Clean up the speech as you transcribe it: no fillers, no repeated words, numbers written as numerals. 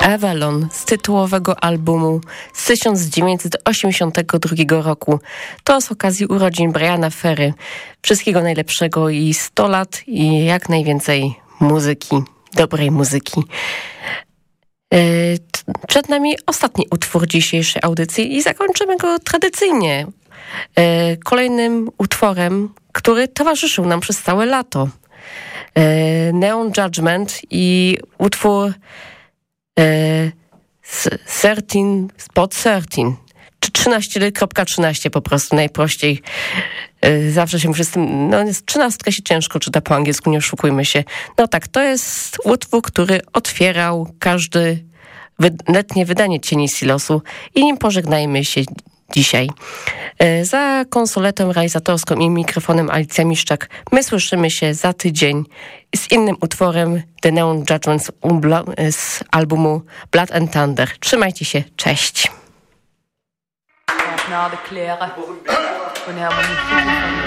Avalon z tytułowego albumu z 1982 roku. To z okazji urodzin Brayana Ferry. Wszystkiego najlepszego i 100 lat i jak najwięcej muzyki, dobrej muzyki. Przed nami ostatni utwór dzisiejszej audycji i zakończymy go tradycyjnie kolejnym utworem, który towarzyszył nam przez całe lato. Neon Judgment i utwór 13 czy 13.13 po prostu najprościej. Zawsze się wszyscy, 13 się ciężko czyta po angielsku, nie oszukujmy się. No tak, to jest utwór, który otwierał każdy letnie wydanie Cieni Silosu i nim pożegnajmy się dzisiaj. Za konsoletą realizatorską i mikrofonem Alicja Miszczak. My słyszymy się za tydzień z innym utworem The Neon Judgment z albumu Blood and Thunder. Trzymajcie się, cześć!